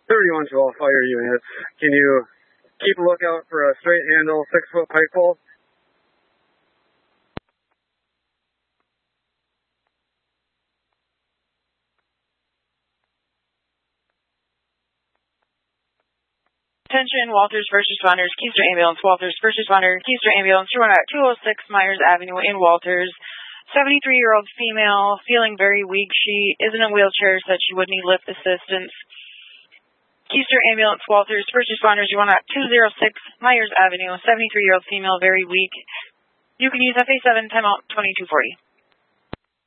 3112 fire unit. Can you keep a lookout for a straight handle 6-foot pipe pole? Attention, Walters first responders, Keystone Ambulance, Walters first responder, Keystone Ambulance, 206 Myers Avenue in Walters. 73-year-old female, feeling very weak. She is in a wheelchair, said she would need lift assistance. Keystone Ambulance, Walters first responders, 206 Myers Avenue, 73-year-old female, very weak. You can use FA7, timeout 2240.